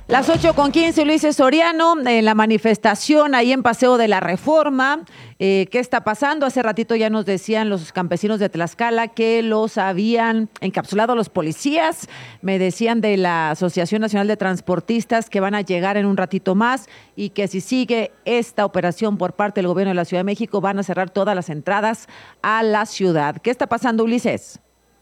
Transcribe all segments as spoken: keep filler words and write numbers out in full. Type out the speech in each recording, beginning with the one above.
Las ocho con quince, Ulises Soriano, en la manifestación ahí en Paseo de la Reforma. Eh, ¿Qué está pasando? Hace ratito ya nos decían los campesinos de Tlaxcala que los habían encapsulado los policías. Me decían de la Asociación Nacional de Transportistas que van a llegar en un ratito más y que si sigue esta operación por parte del gobierno de la Ciudad de México van a cerrar todas las entradas a la ciudad. ¿Qué está pasando, Ulises?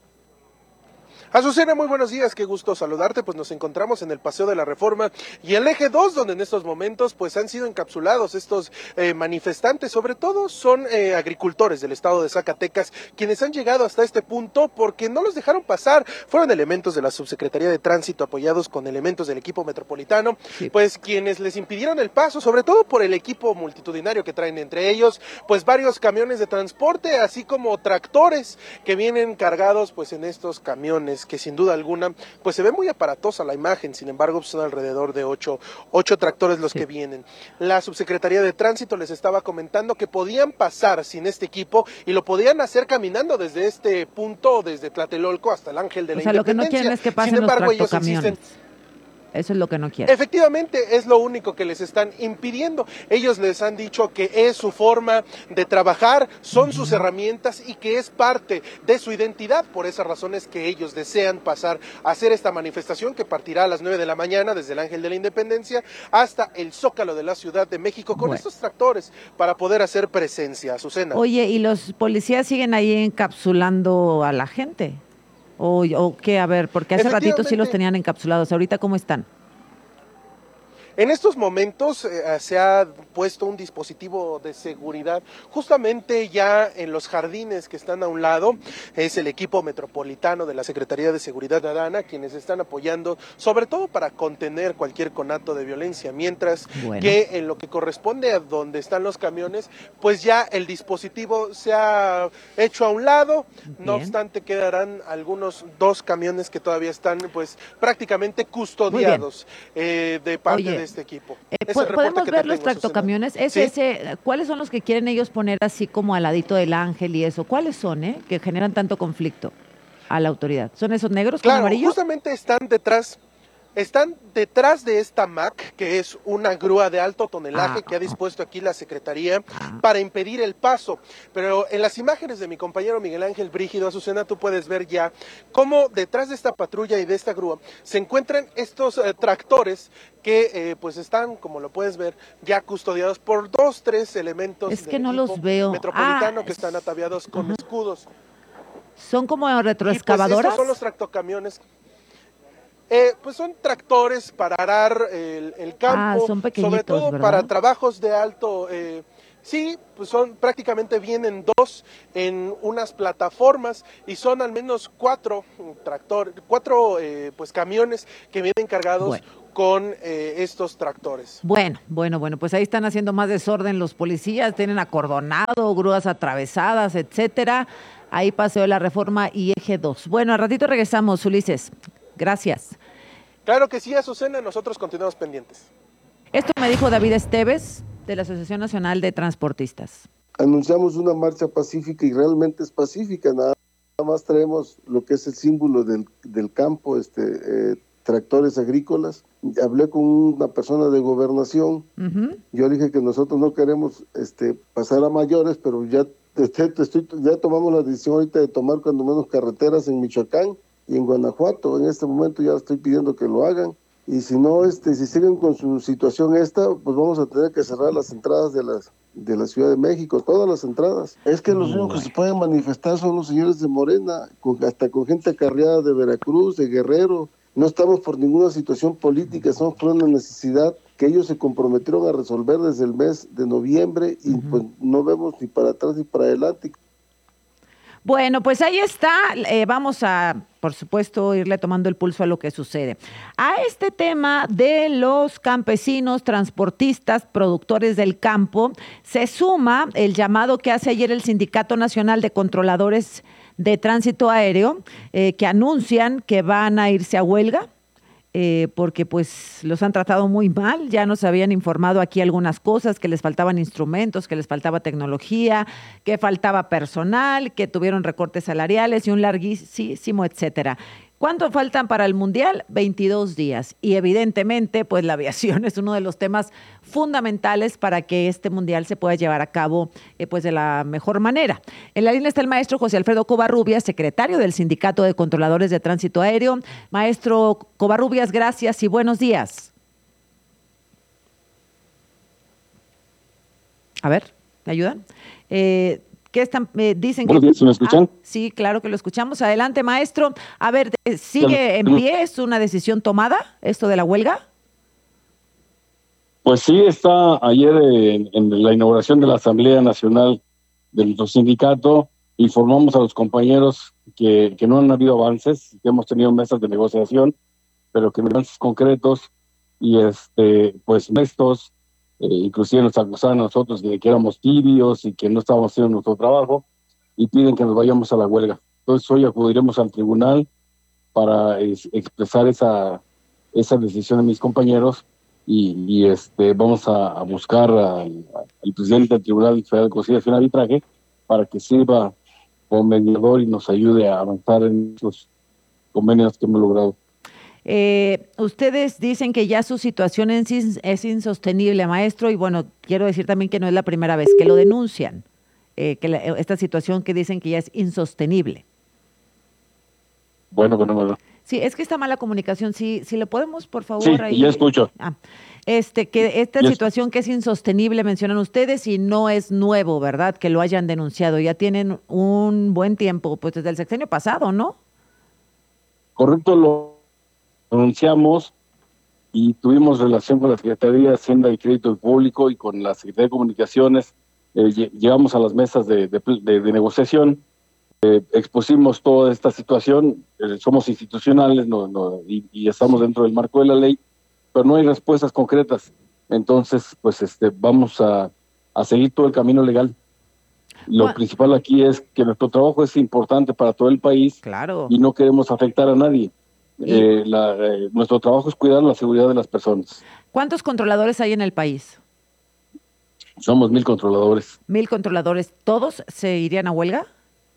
Azucena, muy buenos días, qué gusto saludarte, pues nos encontramos en el Paseo de la Reforma y el Eje dos, donde en estos momentos pues han sido encapsulados estos eh, manifestantes, sobre todo son eh, agricultores del estado de Zacatecas, quienes han llegado hasta este punto porque no los dejaron pasar, fueron elementos de la Subsecretaría de Tránsito apoyados con elementos del equipo metropolitano, sí. Pues quienes les impidieron el paso, sobre todo por el equipo multitudinario que traen entre ellos, pues varios camiones de transporte, así como tractores que vienen cargados pues en estos camiones, que sin duda alguna, pues se ve muy aparatosa la imagen, sin embargo son alrededor de ocho, ocho tractores los sí. que vienen. La Subsecretaría de Tránsito les estaba comentando que podían pasar sin este equipo y lo podían hacer caminando desde este punto, desde Tlatelolco hasta el Ángel de o la sea, Independencia. Lo que no quieren es que pasen sin embargo, los ellos insisten. Eso es lo que no quieren. Efectivamente, es lo único que les están impidiendo. Ellos les han dicho que es su forma de trabajar, son uh-huh. sus herramientas y que es parte de su identidad. Por esas razones que ellos desean pasar a hacer esta manifestación que partirá a las nueve de la mañana desde el Ángel de la Independencia hasta el Zócalo de la Ciudad de México con bueno. estos tractores para poder hacer presencia, Azucena. Oye, ¿y los policías siguen ahí encapsulando a la gente? ¿O, o qué? A ver, porque hace ratito sí los tenían encapsulados. ¿Ahorita cómo están? En estos momentos eh, se ha puesto un dispositivo de seguridad justamente ya en los jardines que están a un lado. Es el equipo metropolitano de la Secretaría de Seguridad Ciudadana quienes están apoyando, sobre todo para contener cualquier conato de violencia, mientras bueno. que en lo que corresponde a donde están los camiones, pues ya el dispositivo se ha hecho a un lado. Bien. No obstante, quedarán algunos dos camiones que todavía están pues prácticamente custodiados eh, de parte Oye. de este equipo. Eh, ¿Podemos ver los tractocamiones? ¿Es ¿Sí? ese, ¿Cuáles son los que quieren ellos poner así como al ladito del Ángel y eso? ¿Cuáles son, eh? Que generan tanto conflicto a la autoridad. ¿Son esos negros claro, con amarillo? Justamente están detrás, están detrás de esta M A C, que es una grúa de alto tonelaje ah, que ha dispuesto aquí la Secretaría ah. para impedir el paso. Pero en las imágenes de mi compañero Miguel Ángel Brígido, Azucena, tú puedes ver ya cómo detrás de esta patrulla y de esta grúa se encuentran estos eh, tractores que eh, pues están, como lo puedes ver, ya custodiados por dos, tres elementos es que del no equipo los veo. metropolitano ah, que están ataviados con uh-huh. escudos. ¿Son como retroexcavadoras? Y pues estos son los tractocamiones. Eh, pues son tractores para arar el, el campo, ah, son sobre todo ¿verdad? Para trabajos de alto, eh, sí, pues son prácticamente vienen dos en unas plataformas y son al menos cuatro tractores, cuatro eh, pues camiones que vienen cargados bueno. con eh, estos tractores. Bueno, bueno, bueno, pues ahí están haciendo más desorden los policías, tienen acordonado, grúas atravesadas, etcétera. Ahí Paseo de la Reforma y Eje dos. Bueno, al ratito regresamos, Ulises. Gracias. Claro que sí, Azucena, nosotros continuamos pendientes. Esto me dijo David Esteves, de la Asociación Nacional de Transportistas. Anunciamos una marcha pacífica y realmente es pacífica, nada más traemos lo que es el símbolo del, del campo, este, eh, tractores agrícolas. Hablé con una persona de gobernación, uh-huh. yo dije que nosotros no queremos este, pasar a mayores, pero ya, este, estoy, ya tomamos la decisión ahorita de tomar cuando menos carreteras en Michoacán y en Guanajuato. En este momento ya estoy pidiendo que lo hagan, y si no, este, si siguen con su situación esta, pues vamos a tener que cerrar las entradas de las de la Ciudad de México, todas las entradas. Es que los únicos que se pueden manifestar son los señores de Morena, con, hasta con gente acarreada de Veracruz, de Guerrero. No estamos por ninguna situación política, estamos por una necesidad que ellos se comprometieron a resolver desde el mes de noviembre y uh-huh. pues no vemos ni para atrás ni para adelante. Bueno, pues ahí está. Eh, vamos a, por supuesto, irle tomando el pulso a lo que sucede. A este tema de los campesinos, transportistas, productores del campo, se suma el llamado que hace ayer el Sindicato Nacional de Controladores de Tránsito Aéreo, eh, que anuncian que van a irse a huelga. Eh, porque pues los han tratado muy mal, ya nos habían informado aquí algunas cosas, que les faltaban instrumentos, que les faltaba tecnología, que faltaba personal, que tuvieron recortes salariales y un larguísimo etcétera. ¿Cuánto faltan para el Mundial? veintidós días. Y evidentemente, pues la aviación es uno de los temas fundamentales para que este Mundial se pueda llevar a cabo eh, pues de la mejor manera. En la línea está el maestro José Alfredo Covarrubias, secretario del Sindicato de Controladores de Tránsito Aéreo. Maestro Covarrubias, gracias y buenos días. A ver, ¿me ayudan? Eh, ¿Qué están? Eh, dicen Buenos que... días, ¿me escuchan? Ah, sí, claro que lo escuchamos. Adelante, maestro. A ver, ¿sigue en pie? ¿Es una decisión tomada esto de la huelga? Pues sí, está ayer en, en la inauguración de la Asamblea Nacional de nuestro sindicato. Informamos a los compañeros que, que no han habido avances, que hemos tenido mesas de negociación, pero que no hay avances concretos y este, pues estos, eh, inclusive nos acusaban a nosotros de que éramos tibios y que no estábamos haciendo nuestro trabajo y piden que nos vayamos a la huelga. Entonces hoy acudiremos al tribunal para es, expresar esa, esa decisión de mis compañeros y, y este, vamos a, a buscar al, al presidente del Tribunal Federal de Conciliación y Arbitraje para que sirva como mediador y nos ayude a avanzar en esos convenios que hemos logrado. Eh, ustedes dicen que ya su situación en sí es insostenible, maestro, y bueno, quiero decir también que no es la primera vez que lo denuncian, eh, que la, esta situación que dicen que ya es insostenible. Bueno, bueno, bueno. Sí, es que está mala comunicación. Si, si le podemos, por favor, Sí, ahí. ya escucho. Ah, este, que esta Ya situación que es insostenible, mencionan ustedes, y no es nuevo, ¿verdad? Que lo hayan denunciado. Ya tienen un buen tiempo, pues desde el sexenio pasado, ¿no? Correcto, lo anunciamos y tuvimos relación con la Secretaría de Hacienda y Crédito Público y con la Secretaría de Comunicaciones. Eh, llegamos a las mesas de, de, de, de negociación. Eh, expusimos toda esta situación, eh, somos institucionales no, no, y, y estamos dentro del marco de la ley, pero no hay respuestas concretas. Entonces, pues este, vamos a, a seguir todo el camino legal. Lo bueno. principal aquí es que nuestro trabajo es importante para todo el país. Claro. Y no queremos afectar a nadie. Eh, la, eh, nuestro trabajo es cuidar la seguridad de las personas. ¿Cuántos controladores hay en el país? Somos mil controladores. ¿Mil controladores? ¿Todos se irían a huelga?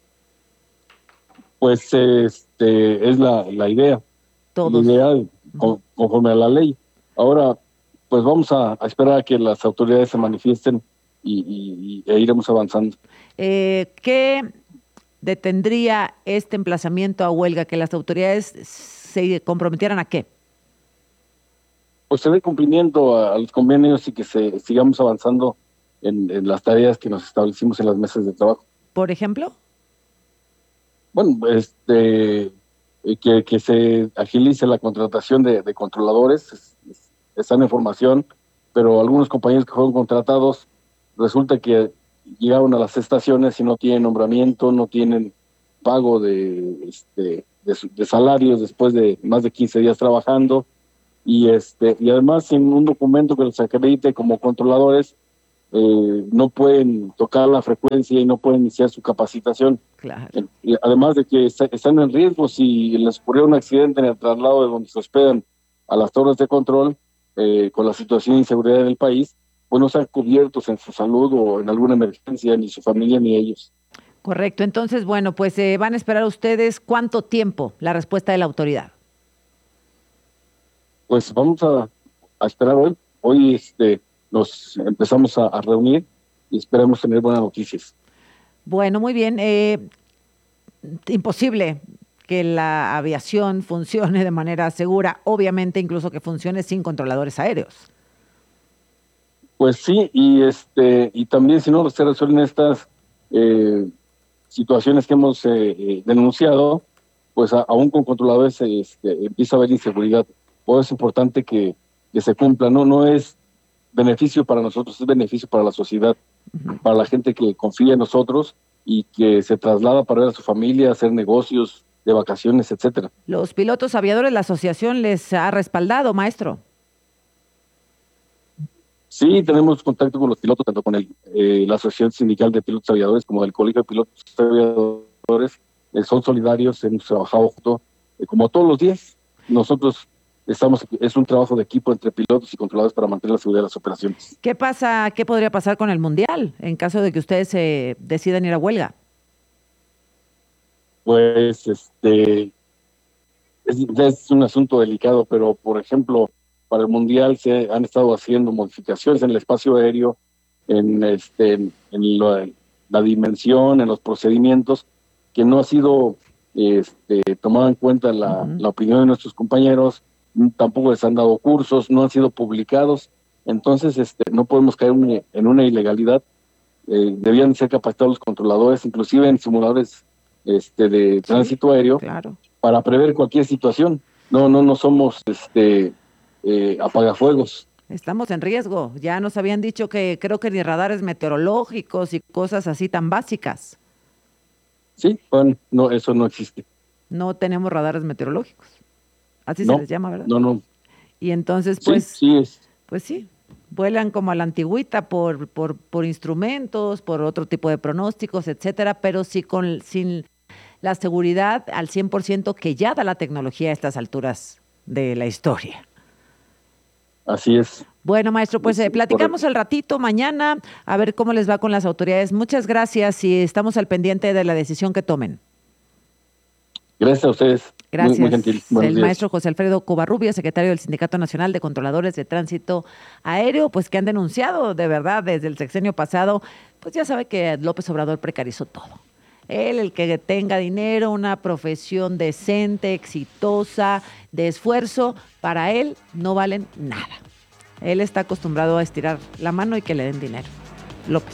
Pues este es la, la idea. Todos. La idea con, conforme a la ley. Ahora, pues vamos a, a esperar a que las autoridades se manifiesten y, y, y e iremos avanzando. Eh, ¿Qué detendría este emplazamiento a huelga? ¿Que las autoridades se comprometieran a qué? Pues se dé cumplimiento a, a los convenios y que se sigamos avanzando en, en las tareas que nos establecimos en las mesas de trabajo. ¿Por ejemplo? Bueno, este que, que se agilice la contratación de, de controladores, es, es, están en formación, pero algunos compañeros que fueron contratados resulta que llegaron a las estaciones y no tienen nombramiento, no tienen pago de, este, de, de salarios después de más de quince días trabajando y este y además sin un documento que los acredite como controladores eh, no pueden tocar la frecuencia y no pueden iniciar su capacitación. Claro. Y además de que está, están en riesgo si les ocurrió un accidente en el traslado de donde se hospedan a las torres de control eh, con la situación de inseguridad en el país, pues no están cubiertos en su salud o en alguna emergencia, ni su familia ni ellos. Correcto. Entonces, bueno, pues eh, van a esperar ustedes cuánto tiempo la respuesta de la autoridad. Pues vamos a, a esperar hoy. Hoy este, nos empezamos a, a reunir y esperamos tener buenas noticias. Bueno, muy bien. Eh, imposible que la aviación funcione de manera segura, obviamente incluso que funcione sin controladores aéreos. Pues sí, y este y también si no se resuelven estas eh, situaciones que hemos eh, eh, denunciado, pues a, aún con controladores este, empieza a haber inseguridad. Pues es importante que, que se cumpla, no no es beneficio para nosotros, es beneficio para la sociedad, uh-huh. para la gente que confía en nosotros y que se traslada para ver a su familia, hacer negocios de vacaciones, etcétera. Los pilotos aviadores, la asociación les ha respaldado, maestro. Sí, tenemos contacto con los pilotos, tanto con el, eh, la Asociación Sindical de Pilotos Aviadores como el Colegio de Pilotos Aviadores. Eh, son solidarios, hemos trabajado junto, eh, como todos los días. Nosotros estamos, es un trabajo de equipo entre pilotos y controladores para mantener la seguridad de las operaciones. ¿Qué pasa, qué podría pasar con el Mundial en caso de que ustedes eh, decidan ir a huelga? Pues, este, es, es un asunto delicado, pero por ejemplo, para el Mundial se han estado haciendo modificaciones en el espacio aéreo, en este en, en la, la dimensión, en los procedimientos, que no ha sido este, tomado en cuenta la, uh-huh. la opinión de nuestros compañeros, tampoco les han dado cursos, no han sido publicados, entonces este, no podemos caer una, en una ilegalidad. Eh, debían ser capacitados los controladores, inclusive en simuladores este, de sí, tránsito aéreo, claro. para prever cualquier situación. No, no, no somos este, eh, apagafuegos. Estamos en riesgo. Ya nos habían dicho que creo que ni radares meteorológicos y cosas así tan básicas. Sí, bueno, no, eso no existe. No tenemos radares meteorológicos. Así no, se les llama, ¿verdad? No, no. Y entonces, pues, sí, sí es. pues sí, vuelan como a la antigüita por, por, por instrumentos, por otro tipo de pronósticos, etcétera, pero sí con, sin la seguridad al cien por ciento que ya da la tecnología a estas alturas de la historia. Así es. Bueno, maestro, pues eh, platicamos al ratito mañana a ver cómo les va con las autoridades. Muchas gracias y estamos al pendiente de la decisión que tomen. Gracias a ustedes. Gracias. Muy, muy gentil. El días. Maestro José Alfredo Covarrubias, secretario del Sindicato Nacional de Controladores de Tránsito Aéreo, pues que han denunciado de verdad desde el sexenio pasado, pues ya sabe que López Obrador precarizó todo. Él, el que tenga dinero, una profesión decente, exitosa, de esfuerzo, para él no valen nada. Él está acostumbrado a estirar la mano y que le den dinero. López.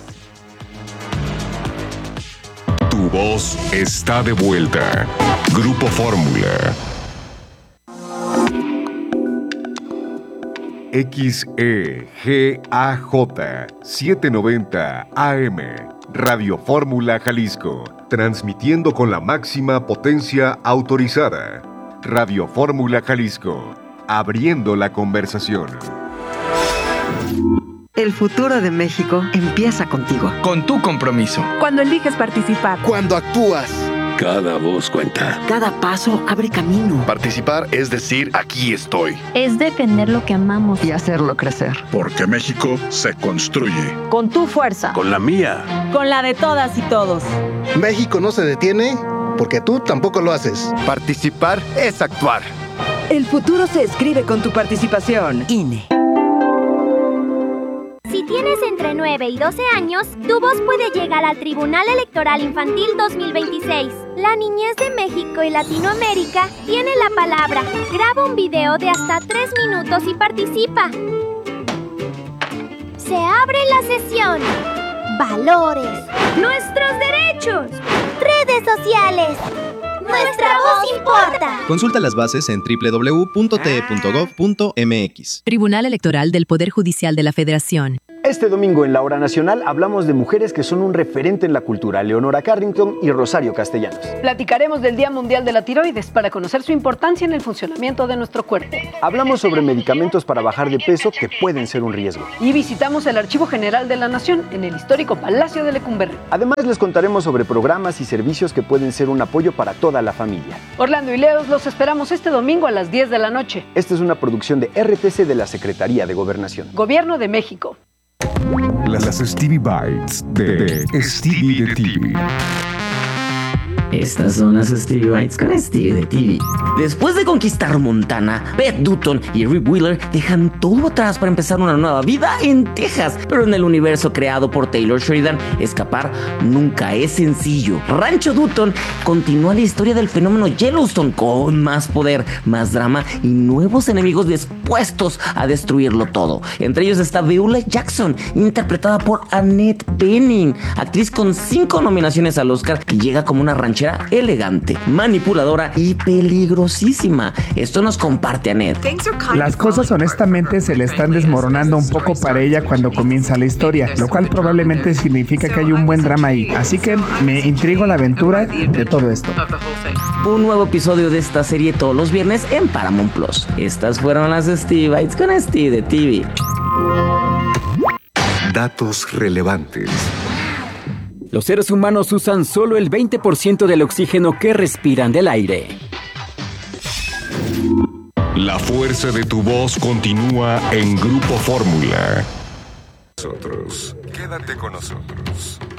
Tu voz está de vuelta. Grupo Fórmula. X E G A J setecientos noventa A M. Radio Fórmula Jalisco. Transmitiendo con la máxima potencia autorizada. Radio Fórmula Jalisco. Abriendo la conversación. El futuro de México empieza contigo. Con tu compromiso. Cuando eliges participar. Cuando actúas. Cada voz cuenta. Cada paso abre camino. Participar es decir, aquí estoy. Es defender lo que amamos. Y hacerlo crecer. Porque México se construye. Con tu fuerza. Con la mía. Con la de todas y todos. México no se detiene porque tú tampoco lo haces. Participar es actuar. El futuro se escribe con tu participación. I N E. Si tienes entre nueve y doce años, tu voz puede llegar al Tribunal Electoral Infantil dos mil veintiséis. La niñez de México y Latinoamérica tiene la palabra. Graba un video de hasta tres minutos y participa. Se abre la sesión. Valores. Nuestros derechos. Redes sociales. Nuestra voz importa. Consulta las bases en doble u doble u doble u punto t e punto gov punto m x. Tribunal Electoral del Poder Judicial de la Federación. Este domingo en La Hora Nacional hablamos de mujeres que son un referente en la cultura, Leonora Carrington y Rosario Castellanos. Platicaremos del Día Mundial de la Tiroides para conocer su importancia en el funcionamiento de nuestro cuerpo. Hablamos sobre medicamentos para bajar de peso que pueden ser un riesgo. Y visitamos el Archivo General de la Nación en el histórico Palacio de Lecumberri. Además les contaremos sobre programas y servicios que pueden ser un apoyo para toda la familia. Orlando y Leos los esperamos este domingo a las diez de la noche. Esta es una producción de R T C de la Secretaría de Gobernación. Gobierno de México. Las Stevie Bites de, de Stevie de T V. Estas son las Stevie Bites con Stevie de T V. Después de conquistar Montana, Beth Dutton y Rip Wheeler dejan todo atrás para empezar una nueva vida en Texas. Pero en el universo creado por Taylor Sheridan, escapar nunca es sencillo. Rancho Dutton continúa la historia del fenómeno Yellowstone con más poder, más drama y nuevos enemigos dispuestos a destruirlo todo. Entre ellos está Beulah Jackson, interpretada por Annette Bening, actriz con cinco nominaciones al Oscar, que llega como una ranchera elegante, manipuladora y peligrosísima. Esto nos comparte Annette. Las cosas honestamente se le están desmoronando un poco para ella cuando comienza la historia, lo cual probablemente significa que hay un buen drama ahí. Así que me intriga la aventura de todo esto. Un nuevo episodio de esta serie todos los viernes en Paramount Plus. Estas fueron las Stevie Bites con Stevie de T V. Datos relevantes. Los seres humanos usan solo el veinte por ciento del oxígeno que respiran del aire. La fuerza de tu voz continúa en Grupo Fórmula. Nosotros, quédate con nosotros.